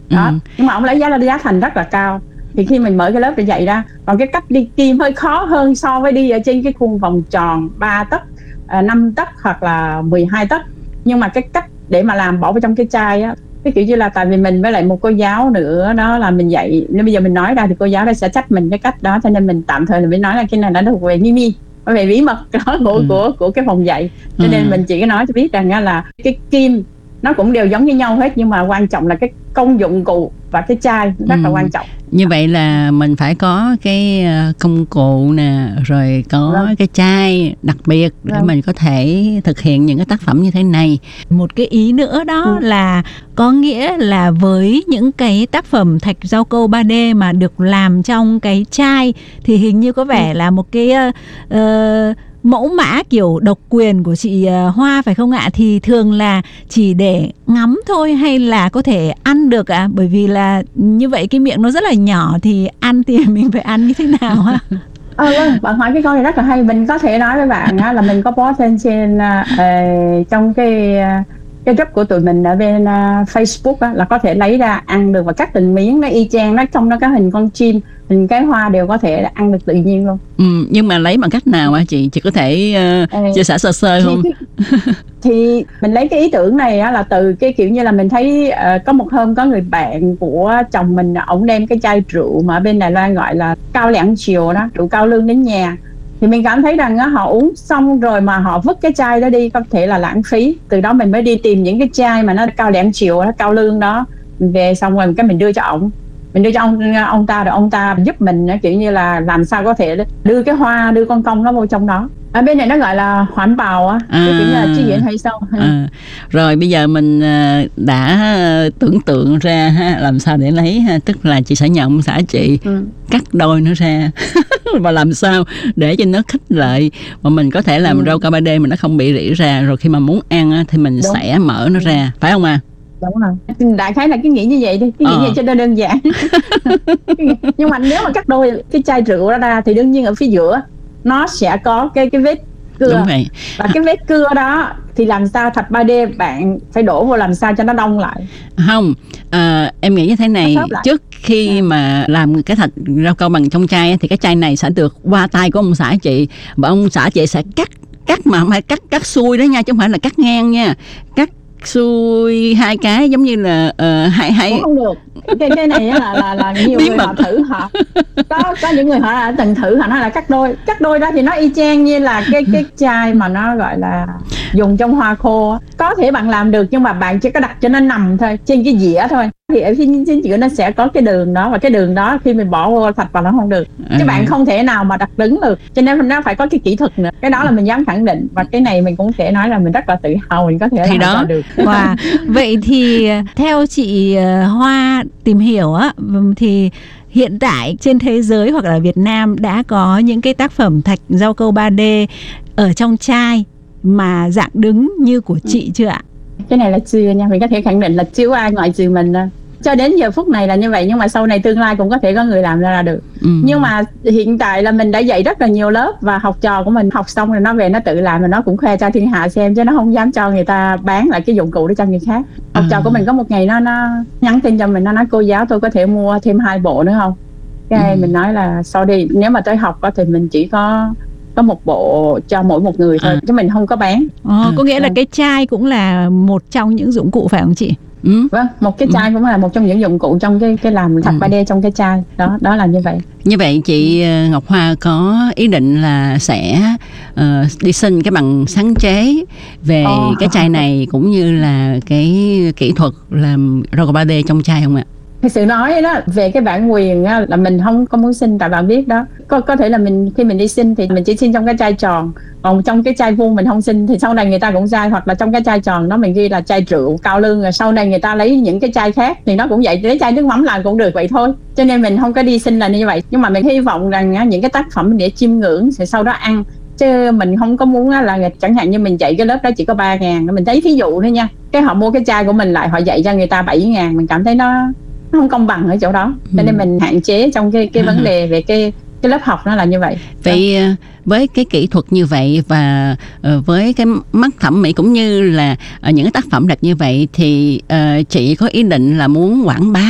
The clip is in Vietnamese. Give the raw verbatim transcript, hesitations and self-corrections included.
đó. Ừ. Nhưng mà ông lấy giá là giá thành rất là cao. Thì khi mình mở cái lớp để dạy ra, còn cái cách đi kim hơi khó hơn so với đi ở trên cái khuôn vòng tròn ba tấc, năm tấc hoặc là mười hai tấc. Nhưng mà cái cách để mà làm bỏ vào trong cái chai á, cái kiểu như là tại vì mình với lại một cô giáo nữa đó là mình dạy, nếu bây giờ mình nói ra thì cô giáo đó sẽ trách mình cái cách đó, cho nên mình tạm thời là mình nói là cái này nó thuộc về Mimi, về bí mật đó của ừ. của của cái phòng dạy, cho nên ừ. mình chỉ có nói cho biết rằng là cái kim nó cũng đều giống như nhau hết, nhưng mà quan trọng là cái công dụng cụ và cái chai rất ừ. là quan trọng. Như vậy là mình phải có cái công cụ nè, rồi có vâng. cái chai đặc biệt để vâng. mình có thể thực hiện những cái tác phẩm như thế này. Một cái ý nữa đó ừ. là có nghĩa là với những cái tác phẩm thạch rau câu ba D mà được làm trong cái chai thì hình như có vẻ ừ. là một cái uh, mẫu mã kiểu độc quyền của chị Hoa phải không ạ? Thì thường là chỉ để ngắm thôi hay là có thể ăn được ạ? À? Bởi vì là như vậy cái miệng nó rất là nhỏ thì ăn thì mình phải ăn như thế nào ha? Ờ vâng, bạn hỏi cái câu này rất là hay. Mình có thể nói với bạn á, là mình có post lên trên uh, trong cái uh, cái group của tụi mình ở bên uh, Facebook á, là có thể lấy ra ăn được và cắt từng miếng nó y chang, nó trong nó có hình con chim, hình cái hoa đều có thể ăn được tự nhiên luôn. Ừ, nhưng mà lấy bằng cách nào hả chị? Chị có thể uh, chia sẻ sơ sơ không? Thì, thì mình lấy cái ý tưởng này á, là từ cái kiểu như là mình thấy uh, có một hôm có người bạn của chồng mình, ổng đem cái chai rượu mà ở bên Đài Loan gọi là cao lẻng chiều đó, rượu cao lương đến nhà. Thì mình cảm thấy rằng á, họ uống xong rồi mà họ vứt cái chai đó đi có thể là lãng phí. Từ đó mình mới đi tìm những cái chai mà nó cao lẻng chiều, nó cao lương đó, mình về xong rồi cái mình đưa cho ổng, mình đưa cho ông ông ta, rồi ông ta giúp mình kiểu như là làm sao có thể đưa cái hoa, đưa con công nó vô trong đó. Ở bên này nó gọi là hoãn bào á, à, kiểu như là chi diễn hay sao. À, rồi bây giờ mình đã tưởng tượng ra ha, làm sao để lấy ha, tức là chị sẽ nhờ ông xã chị ừ. cắt đôi nó ra và làm sao để cho nó khích lệ mà mình có thể làm ừ. rau câu ba D mà nó không bị rỉ ra, rồi khi mà muốn ăn thì mình Đúng. sẽ mở nó ra, phải không à? Đúng rồi, đại khái là cái nghĩ như vậy đi, cái nghĩ ờ. vậy cho nó đơn giản. Nhưng mà nếu mà cắt đôi cái chai rượu đó ra thì đương nhiên ở phía giữa nó sẽ có cái cái vết cưa. Đúng vậy. Và cái vết cưa đó thì làm sao thạch ba D bạn phải đổ vô làm sao cho nó đông lại. Không, à, em nghĩ như thế này, trước khi à. mà làm cái thạch rau câu bằng trong chai thì cái chai này sẽ được qua tay của ông xã chị, và ông xã chị sẽ cắt cắt mà không phải cắt cắt xuôi đó nha, chứ không phải là cắt ngang nha, cắt xuôi hai cái giống như là uh, hai hai không được. Cái cái này là là là nhiều Bí người mật. Họ thử họ có có những người họ đã từng thử, họ nói là cắt đôi cắt đôi đó thì nó y chang như là cái cái chai mà nó gọi là dùng trong hoa khô. Có thể bạn làm được nhưng mà bạn chỉ có đặt cho nó nằm thôi trên cái dĩa thôi, thì ở phía chính giữa nó sẽ có cái đường đó, và cái đường đó khi mình bỏ vô thạch vào nó không được, chứ bạn không thể nào mà đặt đứng được, cho nên nó phải có cái kỹ thuật nữa. Cái đó là mình dám khẳng định, và cái này mình cũng thể nói là mình rất là tự hào mình có thể thì làm đó. được. Wow. Vậy thì theo chị Hoa tìm hiểu á, thì hiện tại trên thế giới hoặc là Việt Nam đã có những cái tác phẩm thạch rau câu ba D ở trong chai mà dạng đứng như của chị chưa ạ? Cái này là chưa nha, mình có thể khẳng định là chưa ai ngoại trừ mình đâu. Cho đến giờ phút này là như vậy, nhưng mà sau này tương lai cũng có thể có người làm ra là được. Ừ. Nhưng mà hiện tại là mình đã dạy rất là nhiều lớp, và học trò của mình học xong rồi nó về nó tự làm, và nó cũng khoe cho thiên hạ xem, chứ nó không dám cho người ta bán lại cái dụng cụ để cho người khác. Học à. trò của mình có một ngày nó nó nhắn tin cho mình, nó nói cô giáo tôi có thể mua thêm hai bộ nữa không? Cái ừ. mình nói là sorry, nếu mà tới học thì mình chỉ có có một bộ cho mỗi một người thôi, à. chứ mình không có bán. Ờ, à. Có nghĩa là cái chai cũng là một trong những dụng cụ phải không chị? Ừ. Vâng, một cái chai ừ. cũng là một trong những dụng cụ trong cái cái làm thạch ừ. ba D trong cái chai đó, đó là như vậy. Như vậy chị Ngọc Hoa có ý định là sẽ uh, đi xin cái bằng sáng chế về oh. cái chai này, cũng như là cái kỹ thuật làm rau câu ba D trong chai không ạ? Thực sự nói đó, về cái bản quyền á, là mình không có muốn xin, tại bạn biết đó, có có thể là mình khi mình đi xin thì mình chỉ xin trong cái chai tròn, còn trong cái chai vuông mình không xin, thì sau này người ta cũng chai, hoặc là trong cái chai tròn đó mình ghi là chai rượu cao lương, rồi sau này người ta lấy những cái chai khác thì nó cũng vậy, lấy chai nước mắm làm cũng được vậy thôi, cho nên mình không có đi xin là như vậy. Nhưng mà mình hy vọng rằng những cái tác phẩm để chiêm ngưỡng rồi sau đó ăn, chứ mình không có muốn là chẳng hạn như mình dạy cái lớp đó chỉ có ba ngàn, mình thấy thí dụ thôi nha, cái họ mua cái chai của mình lại họ dạy cho người ta bảy ngàn, mình cảm thấy nó không công bằng ở chỗ đó, cho nên mình hạn chế trong cái cái vấn đề về cái cái lớp học nó là như vậy. Vậy với cái kỹ thuật như vậy và với cái mắt thẩm mỹ cũng như là những cái tác phẩm đẹp như vậy thì uh, chị có ý định là muốn quảng bá